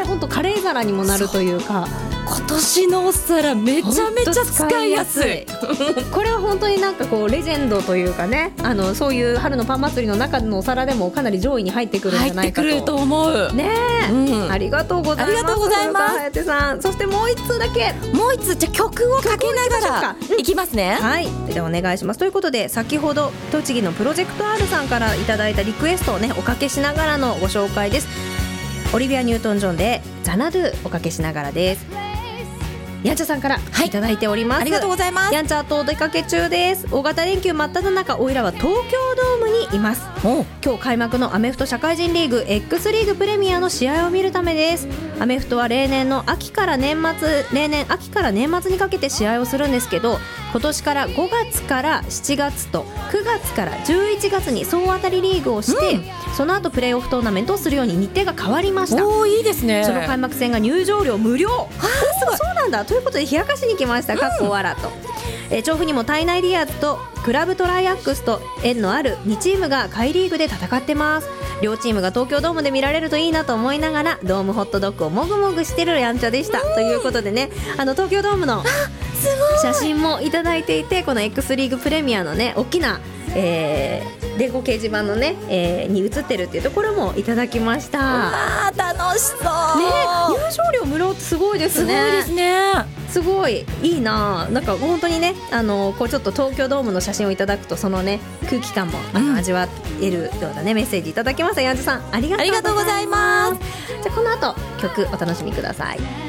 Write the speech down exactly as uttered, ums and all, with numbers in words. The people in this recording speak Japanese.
本当カレー皿にもなるというか、 今年のお皿めちゃめちゃ使いやすい。 これは本当になんかこうレジェンドというかね、あのそういう春のパン祭りの中のお皿でもかなり上位に入ってくるんじゃないかと。 入ってくると思うねえ、うん、ありがとうございます。 ありがとうございます。 颯さん、そしてもう一通だけ、 もう一通、じゃあ曲をかけながらいきますね。 はい、ではお願いします。ということで、先ほど栃木のプロジェクト R さんからいただいたリクエストをねおかけしながらのご紹介です。オリビア・ニュートン・ジョンでザナドゥおかけしながらです。やんちゃさんからいただいております、はい、 ありがとうございます。 やんちゃとお出かけ中です。大型連休真っ只中、おいらは東京ドームにいます。今日開幕のアメフト社会人リーグ X リーグプレミアの試合を見るためです。アメフトは例年の秋から年末例年秋から年末にかけて試合をするんですけど、今年からごがつからしちがつとくがつからじゅういちがつに総当たりリーグをして、うん、その後プレーオフトーナメントをするように日程が変わりました。 おー、いいですね。 その開幕戦が入場料無料。あー、すごい。そうなんだ。ということで冷やかしに来ました。かっこわらと、えー、調布にも体内リアーズとクラブトライアックスと縁のあるにチームが下位リーグで戦ってます。両チームが東京ドームで見られるといいなと思いながらドームホットドッグをもぐもぐしてるやんちゃでした。ということでね、あの東京ドームの写真もいただいていて、この X リーグプレミアのね大きな、えー、電光掲示板のね、えー、に映ってるっていうところもいただきました。 あー、楽しそう、 ね、入場料無料ってすごいですね。 すごいですね。 すごいいいな。なんか本当にね、あのこうちょっと東京ドームの写真をいただくとそのね空気感も、うん、味わえるようなねメッセージいただきました。やんじさん、ありがとうございます。じゃあこの後曲お楽しみください。